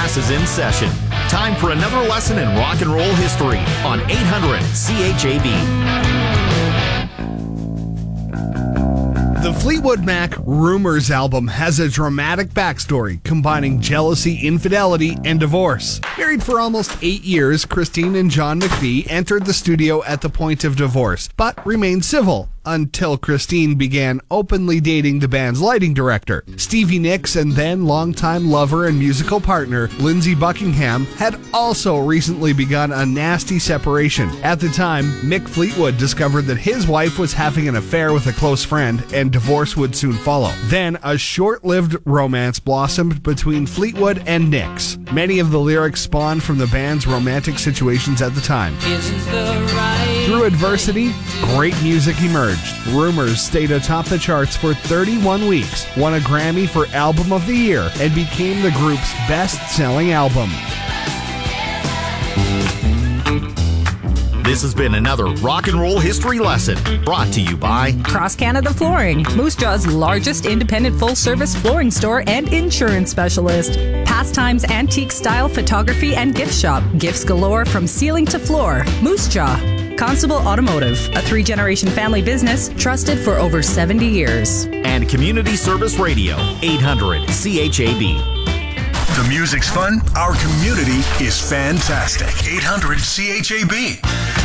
class is in session. Time for another lesson in rock and roll history on 800 CHAB. The Fleetwood Mac Rumors album has a dramatic backstory combining jealousy, infidelity, and divorce. Married for almost 8 years, Christine and John McVie entered the studio at the point of divorce, but remained civil until Christine began openly dating the band's lighting director. Stevie Nicks and then longtime lover and musical partner Lindsey Buckingham had also recently begun a nasty separation. At the time, Mick Fleetwood discovered that his wife was having an affair with a close friend and divorce would soon follow. Then a short-lived romance blossomed between Fleetwood and Nicks. Many of the lyrics spawned from the band's romantic situations at the time. Through adversity, great music emerged. Rumors stayed atop the charts for 31 weeks, won a Grammy for Album of the Year, and became the group's best-selling album. This has been another rock and roll history lesson brought to you by Cross Canada Flooring, Moose Jaw's largest independent full-service flooring store and insurance specialist. Pastimes Antique Style Photography and Gift Shop. Gifts galore from ceiling to floor. Moose Jaw. Constable Automotive, a 3-generation family business trusted for over 70 years. And Community Service Radio, 800 CHAB. The music's fun. Our community is fantastic. 800 CHAB.